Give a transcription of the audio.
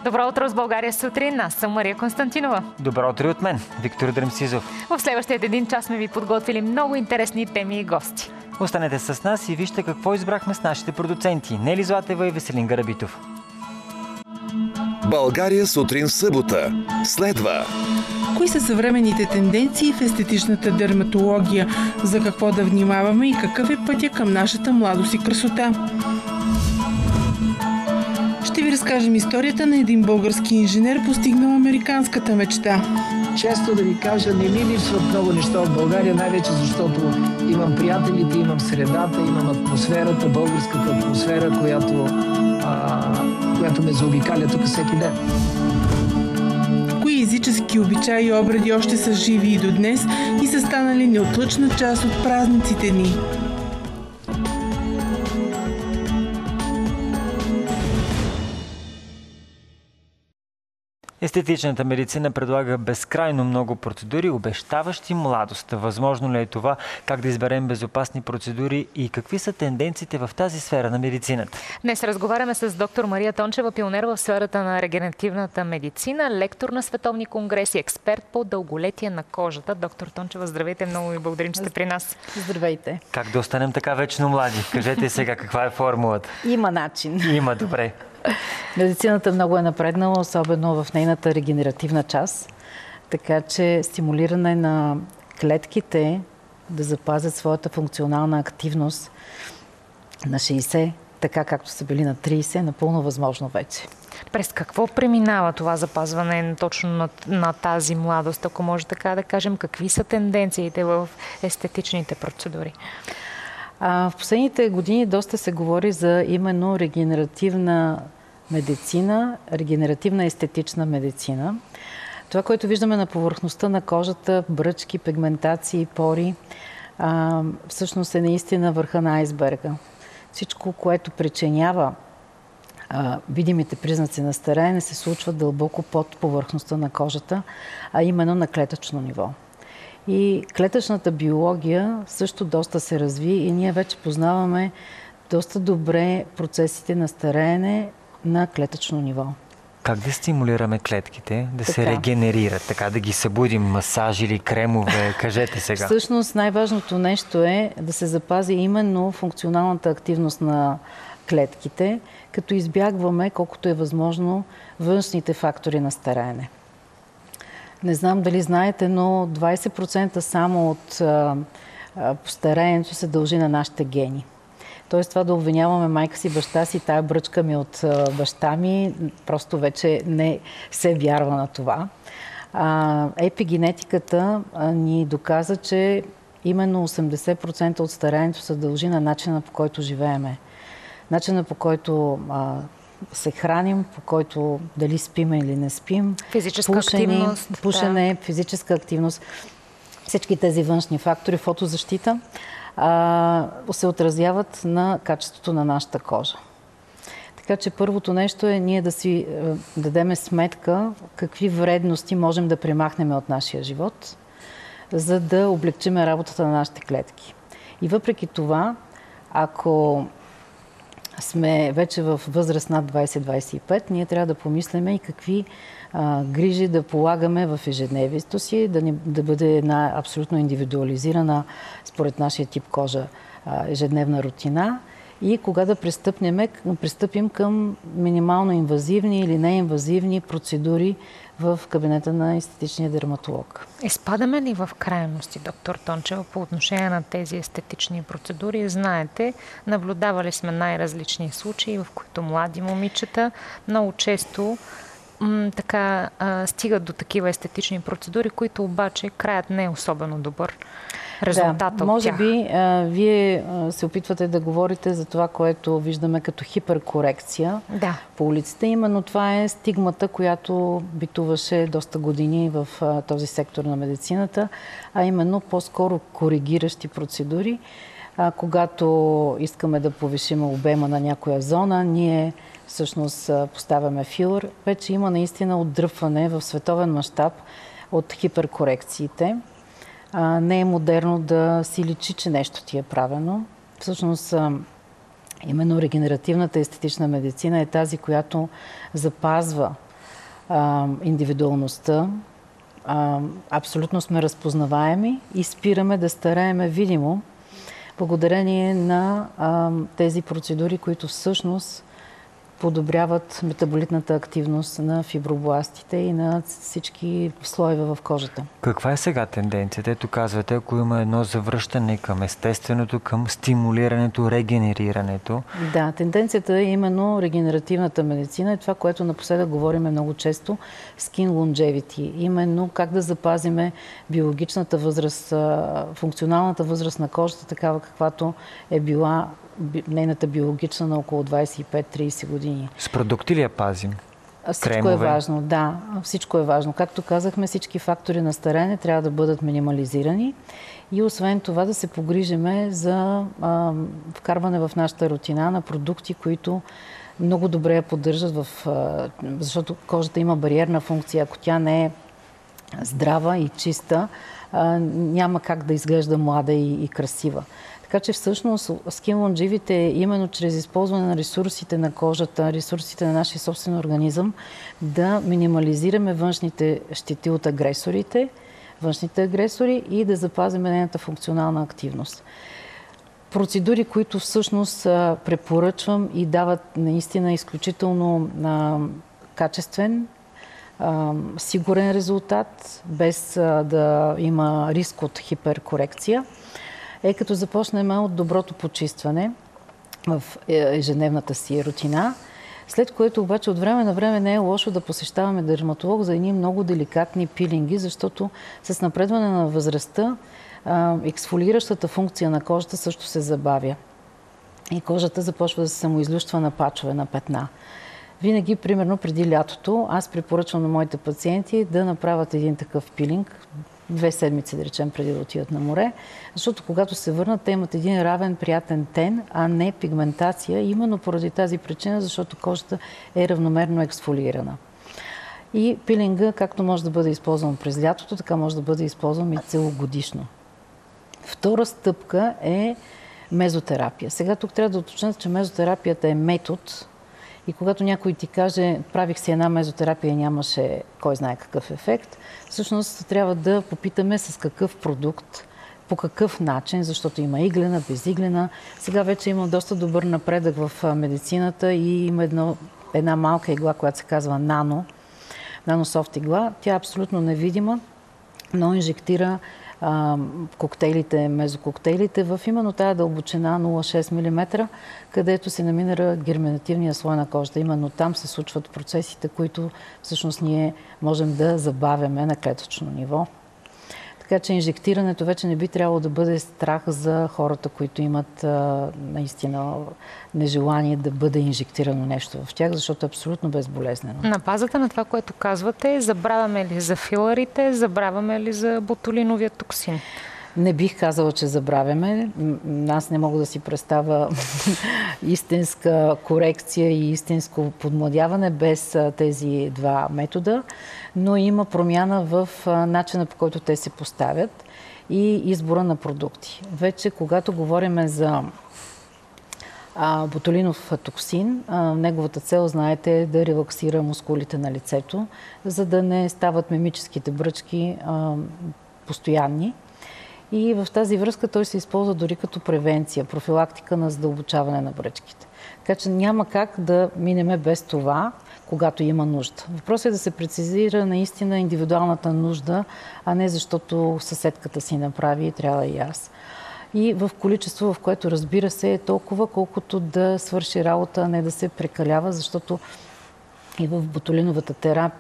Добро утро с България сутрин. Аз съм Мария Константинова. Добро утро от мен, Виктор Дремсизов. В следващия един час сме ви подготвили много интересни теми и гости. Останете с нас и вижте какво избрахме с нашите продуценти Нели Златева и Веселин Гарабитов. България сутрин събота. Следва. Кои са съвременните тенденции в естетичната дерматология? За какво да внимаваме и какъв е пътя към нашата младост и красота? Ще ви разкажем историята на един български инженер, постигнал американската мечта. Често да ви кажа, не ми липсват много неща от България, най-вече защото имам приятелите, имам средата, имам атмосферата, българската атмосфера, която ме заобикаля тук всеки ден. Кои езически обичаи и обреди още са живи и до днес и са станали неотлъчна част от празниците ни? Естетичната медицина предлага безкрайно много процедури, обещаващи младост. Възможно ли е това? Как да изберем безопасни процедури и какви са тенденциите в тази сфера на медицината? Днес разговаряме с доктор Мария Тончева, пионер в сферата на регенеративната медицина, лектор на световни конгреси, експерт по дълголетие на кожата. Доктор Тончева, здравейте, много ви благодарим, че сте при нас. Здравейте. Как да останем така вечно млади? Кажете сега каква е формулата. Има начин. Има, добре. Медицината много е напреднала, особено в нейната регенеративна част, така че стимулиране на клетките да запазят своята функционална активност на 60, така както са били на 30, е напълно възможно вече. През какво преминава това запазване точно на тази младост? Ако може така да кажем, какви са тенденциите в естетичните процедури? В последните години доста се говори за именно регенеративна медицина, регенеративна естетична медицина. Това, което виждаме на повърхността на кожата, бръчки, пигментации, пори, всъщност е наистина върха на айсберга. Всичко, което причинява видимите признаци на стареене, се случва дълбоко под повърхността на кожата, а именно на клетъчно ниво. И клетъчната биология също доста се разви и ние вече познаваме доста добре процесите на стареене на клетъчно ниво. Как да стимулираме клетките да се регенерират, така да ги събудим, масажи или кремове? Кажете сега. Всъщност най-важното нещо е да се запази именно функционалната активност на клетките, като избягваме колкото е възможно външните фактори на стареене. Не знам дали знаете, но 20% само от стареенето се дължи на нашите гени. Тоест това да обвиняваме майка си, баща си, тая бръчка ми от баща ми, просто вече не се вярва на това. Епигенетиката ни доказа, че именно 80% от стареенето се дължи на начина, по който живееме. Начина, по който се храним, по който дали спим или не спим. Физическа активност. Пушене, физическа активност. Всички тези външни фактори, фотозащита, се отразяват на качеството на нашата кожа. Така че първото нещо е ние да си дадем сметка какви вредности можем да премахнем от нашия живот, за да облегчим работата на нашите клетки. И въпреки това, ако сме вече в възраст над 20-25, ние трябва да помислиме и какви грижи да полагаме в ежедневието си, да бъде една абсолютно индивидуализирана според нашия тип кожа ежедневна рутина и кога да пристъпим към минимално инвазивни или неинвазивни процедури в кабинета на естетичния дерматолог. Изпадаме ли в крайности, доктор Тончева, по отношение на тези естетични процедури? Знаете, наблюдавали сме най-различни случаи, в които млади момичета много често стигат до такива естетични процедури, които обаче краят не е особено добър. Резултата може би вие се опитвате да говорите за това, което виждаме като хиперкорекция по улиците. Именно това е стигмата, която битуваше доста години в този сектор на медицината, а именно по-скоро коригиращи процедури. Когато искаме да повишим обема на някоя зона, ние всъщност поставяме филър. Вече има наистина отдръпване в световен мащаб от хиперкорекциите. Не е модерно да си личи, че нещо ти е правено. Всъщност, именно регенеративната естетична медицина е тази, която запазва индивидуалността. Абсолютно сме разпознаваеми и спираме да стараеме видимо, благодарение на тези процедури, които всъщност подобряват метаболитната активност на фибробластите и на всички слоеве в кожата. Каква е сега тенденцията? Ето казвате, ако има едно завръщане към естественото, към стимулирането, регенерирането. Да, тенденцията е именно регенеративната медицина и това, което напоследък говорим много често, skin longevity. Именно как да запазиме биологичната възраст, функционалната възраст на кожата, такава каквато е била нейната биологична на около 25-30 години. С продукти ли я пазим? Всичко Кремове? е важно, да. Всичко е важно. Както казахме, всички фактори на стареене трябва да бъдат минимализирани и освен това да се погрижиме за вкарване в нашата рутина на продукти, които много добре я поддържат, защото кожата има бариерна функция. Ако тя не е здрава и чиста, няма как да изглежда млада и красива. Така че всъщност Skin Longevity е именно чрез използване на ресурсите на кожата, ресурсите на нашия собствен организъм, да минимализираме външните щити от външните агресори и да запазим нейната функционална активност. Процедури, които всъщност препоръчвам и дават наистина изключително качествен, сигурен резултат, без да има риск от хиперкорекция, е като започнем от доброто почистване в ежедневната си рутина, след което обаче от време на време не е лошо да посещаваме дерматолог за едни много деликатни пилинги, защото с напредване на възрастта ексфолиращата функция на кожата също се забавя. И кожата започва да се самоизлющва на пачове, на петна. Винаги, примерно преди лятото, аз препоръчвам на моите пациенти да направят един такъв пилинг, 2 седмици, да речем, преди да отидат на море, защото когато се върнат, те имат един равен, приятен тен, а не пигментация, именно поради тази причина, защото кожата е равномерно ексфолирана. И пилинга, както може да бъде използван през лятото, така може да бъде използван и целогодишно. Втора стъпка е мезотерапия. Сега тук трябва да уточня, че мезотерапията е метод и когато някой ти каже, правих си една мезотерапия и нямаше кой знае какъв ефект, всъщност трябва да попитаме с какъв продукт, по какъв начин, защото има иглена, безиглена. Сега вече има доста добър напредък в медицината и има една малка игла, която се казва нанософт игла. Тя е абсолютно невидима, но инжектира коктейлите, мезококтейлите в именно тая дълбочина 0,6 мм, където се намира герминативния слой на кожата. Именно там се случват процесите, които всъщност ние можем да забавяме на клетъчно ниво. Така че инжектирането вече не би трябвало да бъде страх за хората, които имат наистина нежелание да бъде инжектирано нещо в тях, защото е абсолютно безболезнено. На базата на това, което казвате, забравяме ли за филарите, забравяме ли за ботулиновия токсин? Не бих казала, че забравяме. Аз не мога да си представя истинска корекция и истинско подмладяване без тези два метода, но има промяна в начина, по който те се поставят и избора на продукти. Вече, когато говорим за ботулинов токсин, неговата цел, знаете, е да релаксира мускулите на лицето, за да не стават мимическите бръчки постоянни. И в тази връзка той се използва дори като превенция, профилактика на задълбочаване на бръчките. Така че няма как да минеме без това, когато има нужда. Въпросът е да се прецизира наистина индивидуалната нужда, а не защото съседката си направи и трябва и аз. И в количество, в което, разбира се, е толкова, колкото да свърши работа, а не да се прекалява, защото и в ботулиновата терапия